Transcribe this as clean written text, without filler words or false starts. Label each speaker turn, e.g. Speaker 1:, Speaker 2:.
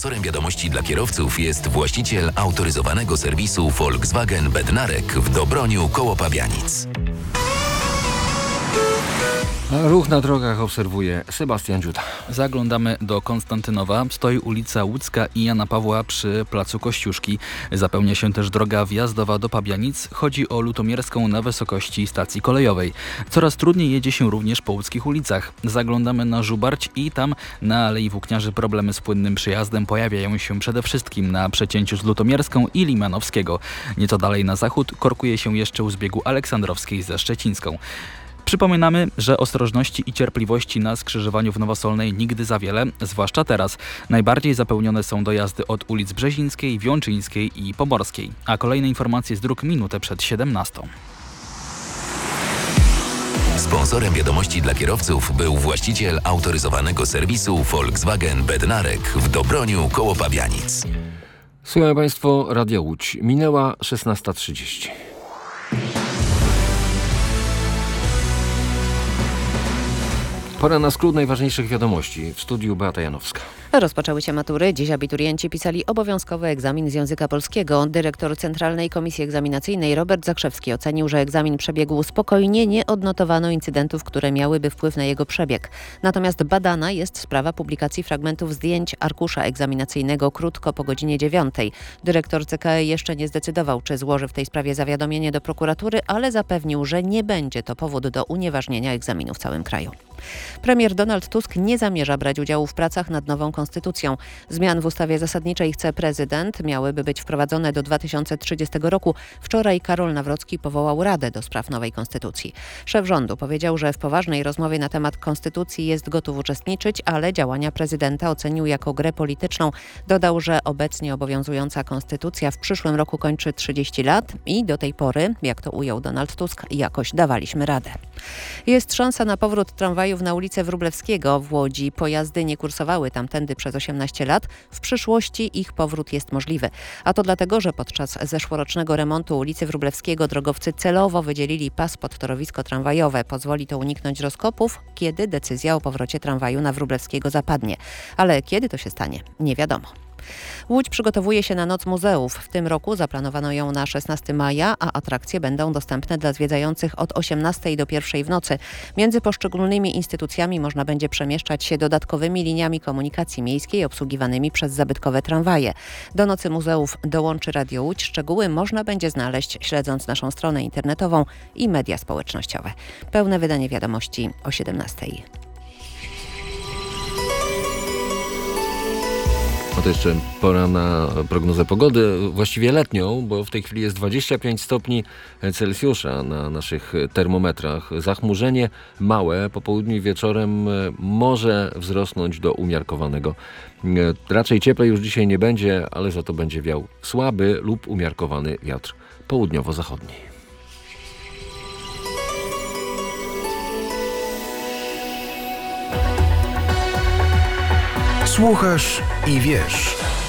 Speaker 1: Sponsorem wiadomości dla kierowców jest właściciel autoryzowanego serwisu Volkswagen Bednarek w Dobroniu koło Pabianic.
Speaker 2: Ruch na drogach obserwuje Sebastian Dziuda.
Speaker 3: Zaglądamy do Konstantynowa. Stoi ulica Łódzka i Jana Pawła przy placu Kościuszki. Zapełnia się też droga wjazdowa do Pabianic. Chodzi o Lutomierską na wysokości stacji kolejowej. Coraz trudniej jedzie się również po łódzkich ulicach. Zaglądamy na Żubarć i tam na Alei Włókniarzy problemy z płynnym przyjazdem pojawiają się przede wszystkim na przecięciu z Lutomierską i Limanowskiego. Nieco dalej na zachód korkuje się jeszcze u zbiegu Aleksandrowskiej ze Szczecińską. Przypominamy, że ostrożności i cierpliwości na skrzyżowaniu w Nowosolnej nigdy za wiele, zwłaszcza teraz. Najbardziej zapełnione są dojazdy od ulic Brzezińskiej, Wiączyńskiej i Pomorskiej. A kolejne informacje z dróg minutę przed 17.
Speaker 1: Sponsorem wiadomości dla kierowców był właściciel autoryzowanego serwisu Volkswagen Bednarek w Dobroniu koło Pabianic.
Speaker 2: Słuchają Państwo Radia Łódź. Minęła 16:30. Pora na skrót najważniejszych wiadomości. W studiu Beata Janowska.
Speaker 4: Rozpoczęły się matury. Dziś abiturienci pisali obowiązkowy egzamin z języka polskiego. Dyrektor Centralnej Komisji Egzaminacyjnej Robert Zakrzewski ocenił, że egzamin przebiegł spokojnie, nie odnotowano incydentów, które miałyby wpływ na jego przebieg. Natomiast badana jest sprawa publikacji fragmentów zdjęć arkusza egzaminacyjnego krótko po godzinie 9. Dyrektor CKE jeszcze nie zdecydował, czy złoży w tej sprawie zawiadomienie do prokuratury, ale zapewnił, że nie będzie to powód do unieważnienia egzaminu w całym kraju. Premier Donald Tusk nie zamierza brać udziału w pracach nad nową konstytucją. Zmian w ustawie zasadniczej chce prezydent. Miałyby być wprowadzone do 2030 roku. Wczoraj Karol Nawrocki powołał Radę do spraw nowej konstytucji. Szef rządu powiedział, że w poważnej rozmowie na temat konstytucji jest gotów uczestniczyć, ale działania prezydenta ocenił jako grę polityczną. Dodał, że obecnie obowiązująca konstytucja w przyszłym roku kończy 30 lat i do tej pory, jak to ujął Donald Tusk, jakoś dawaliśmy radę. Jest szansa na powrót tramwajów na ulicę Wróblewskiego w Łodzi. Pojazdy nie kursowały tamtędy przez 18 lat. W przyszłości ich powrót jest możliwy. A to dlatego, że podczas zeszłorocznego remontu ulicy Wróblewskiego drogowcy celowo wydzielili pas pod torowisko tramwajowe. Pozwoli to uniknąć rozkopów, kiedy decyzja o powrocie tramwaju na Wróblewskiego zapadnie. Ale kiedy to się stanie? Nie wiadomo. Łódź przygotowuje się na Noc Muzeów. W tym roku zaplanowano ją na 16 maja, a atrakcje będą dostępne dla zwiedzających od 18 do 1 w nocy. Między poszczególnymi instytucjami można będzie przemieszczać się dodatkowymi liniami komunikacji miejskiej obsługiwanymi przez zabytkowe tramwaje. Do Nocy Muzeów dołączy Radio Łódź. Szczegóły można będzie znaleźć śledząc naszą stronę internetową i media społecznościowe. Pełne wydanie wiadomości o 17.
Speaker 2: No to jeszcze pora na prognozę pogody, właściwie letnią, bo w tej chwili jest 25 stopni Celsjusza na naszych termometrach. Zachmurzenie małe, po południu i wieczorem może wzrosnąć do umiarkowanego. Raczej cieplej już dzisiaj nie będzie, ale za to będzie wiał słaby lub umiarkowany wiatr południowo-zachodni.
Speaker 5: Słuchasz i wiesz.